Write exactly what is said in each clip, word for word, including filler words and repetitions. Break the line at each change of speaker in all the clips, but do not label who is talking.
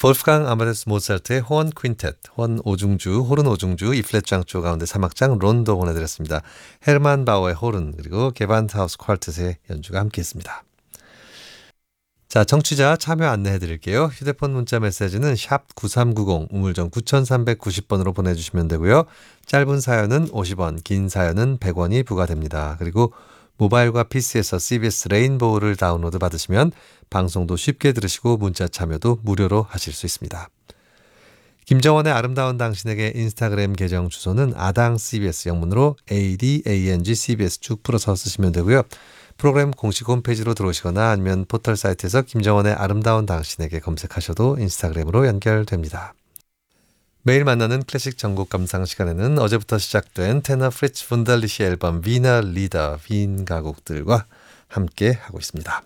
볼프강 아마데스 모차르트의 호언 퀸텟, 호언 오중주, 호른 오중주, 이플랫 장조 가운데 삼 악장 론도 보내드렸습니다. 헤르만 바우의 호른 그리고 게반트하우스 퀄텟의 연주가 함께했습니다. 자, 청취자 참여 안내해드릴게요. 휴대폰 문자 메시지는 샵 구삼구공, 우물정 구삼구공 번으로 보내주시면 되고요. 짧은 사연은 오십 원, 긴 사연은 백 원이 부과됩니다. 그리고 모바일과 피시에서 씨비에스 레인보우를 다운로드 받으시면 방송도 쉽게 들으시고 문자 참여도 무료로 하실 수 있습니다. 김정원의 아름다운 당신에게 인스타그램 계정 주소는 아당 씨비에스 영문으로 에이디에이엔지 씨비에스 쭉 풀어서 쓰시면 되고요. 프로그램 공식 홈페이지로 들어오시거나 아니면 포털 사이트에서 김정원의 아름다운 당신에게 검색하셔도 인스타그램으로 연결됩니다. 매일 만나는 클래식 전곡 감상 시간에는 어제부터 시작된 테너 프리츠 분달리시 앨범 위너 리더 윈 가곡들과 함께 하고 있습니다.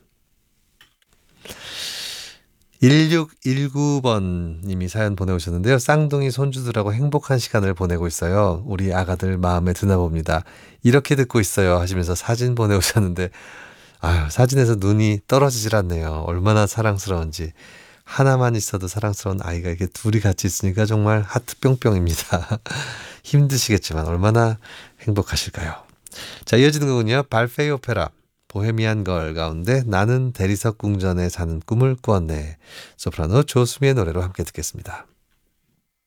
일육일구 번님이 사연 보내오셨는데요. 쌍둥이 손주들하고 행복한 시간을 보내고 있어요. 우리 아가들 마음에 드나 봅니다. 이렇게 듣고 있어요 하시면서 사진 보내오셨는데 아유, 사진에서 눈이 떨어지질 않네요. 얼마나 사랑스러운지. 하나만 있어도 사랑스러운 아이가 이렇게 둘이 같이 있으니까 정말 하트 뿅뿅입니다. 힘드시겠지만 얼마나 행복하실까요? 자, 이어지는 곡은요. 발페이 오페라 보헤미안 걸 가운데 나는 대리석 궁전에 사는 꿈을 꾸었네. 소프라노 조수미의 노래로 함께 듣겠습니다.